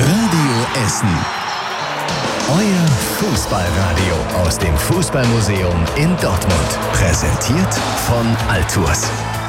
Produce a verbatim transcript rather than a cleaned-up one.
Radio Essen. Euer Fußballradio aus dem Fußballmuseum in Dortmund. Präsentiert von Altours.